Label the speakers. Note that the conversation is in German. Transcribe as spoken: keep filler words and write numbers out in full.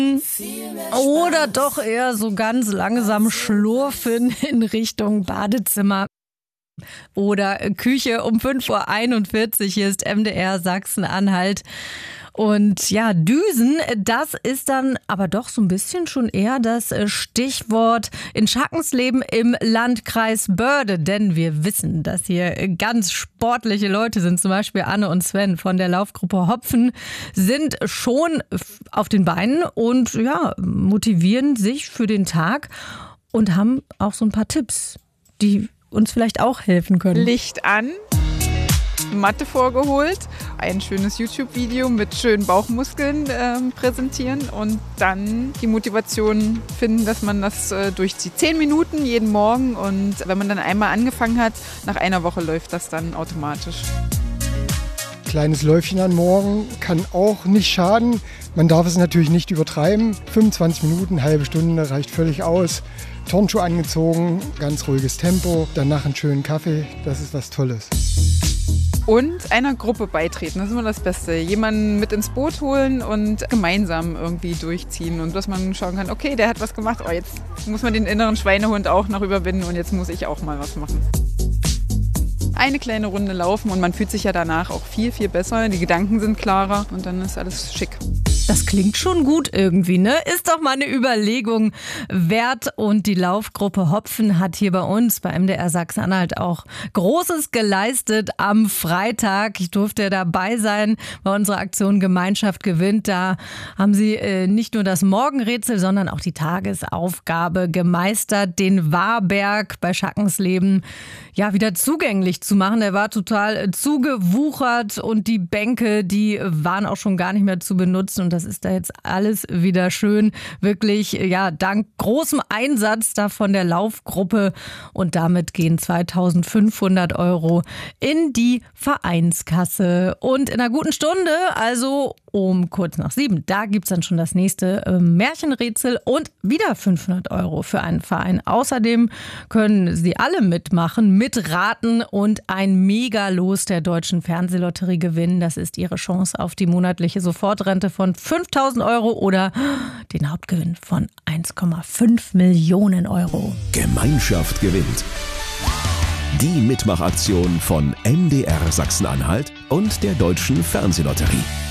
Speaker 1: Oder doch eher so ganz langsam schlurfen in Richtung Badezimmer oder Küche um fünf Uhr einundvierzig. Hier ist M D R Sachsen-Anhalt. Und ja, Düsen, das ist dann aber doch so ein bisschen schon eher das Stichwort in Schackensleben im Landkreis Börde. Denn wir wissen, dass hier ganz sportliche Leute sind. Zum Beispiel Anne und Sven von der Laufgruppe Hopfen sind schon auf den Beinen und ja, motivieren sich für den Tag und haben auch so ein paar Tipps, die uns vielleicht auch helfen können.
Speaker 2: Licht an. Matte vorgeholt, ein schönes YouTube-Video mit schönen Bauchmuskeln äh, präsentieren und dann die Motivation finden, dass man das äh, durchzieht. Zehn Minuten jeden Morgen und wenn man dann einmal angefangen hat, nach einer Woche läuft das dann automatisch.
Speaker 3: Kleines Läufchen am Morgen kann auch nicht schaden. Man darf es natürlich nicht übertreiben. fünfundzwanzig Minuten, eine halbe Stunde reicht völlig aus. Turnschuhe angezogen, ganz ruhiges Tempo, danach einen schönen Kaffee, das ist was Tolles.
Speaker 2: Und einer Gruppe beitreten, das ist immer das Beste. Jemanden mit ins Boot holen und gemeinsam irgendwie durchziehen. Und dass man schauen kann, okay, der hat was gemacht, oh, jetzt muss man den inneren Schweinehund auch noch überwinden und jetzt muss ich auch mal was machen. Eine kleine Runde laufen und man fühlt sich ja danach auch viel, viel besser. Die Gedanken sind klarer und dann ist alles schick.
Speaker 1: Das klingt schon gut irgendwie, ne? Ist doch mal eine Überlegung wert. Und die Laufgruppe Hopfen hat hier bei uns, bei M D R Sachsen-Anhalt, auch Großes geleistet am Freitag. Ich durfte dabei sein bei unserer Aktion Gemeinschaft gewinnt. Da haben sie äh, nicht nur das Morgenrätsel, sondern auch die Tagesaufgabe gemeistert, den Warberg bei Schackensleben ja wieder zugänglich zu machen. Der war total zugewuchert und die Bänke, die waren auch schon gar nicht mehr zu benutzen. Und das ist da jetzt alles wieder schön, wirklich, ja, dank großem Einsatz da von der Laufgruppe. Und damit gehen zweitausendfünfhundert Euro in die Vereinskasse. Und in einer guten Stunde, also um kurz nach sieben, da gibt's dann schon das nächste äh, Märchenrätsel und wieder fünfhundert Euro für einen Verein. Außerdem können Sie alle mitmachen, mitraten und ein Megalos der Deutschen Fernsehlotterie gewinnen. Das ist Ihre Chance auf die monatliche Sofortrente von fünftausend Euro oder den Hauptgewinn von eins Komma fünf Millionen Euro.
Speaker 4: Gemeinschaft gewinnt. Die Mitmachaktion von M D R Sachsen-Anhalt und der Deutschen Fernsehlotterie.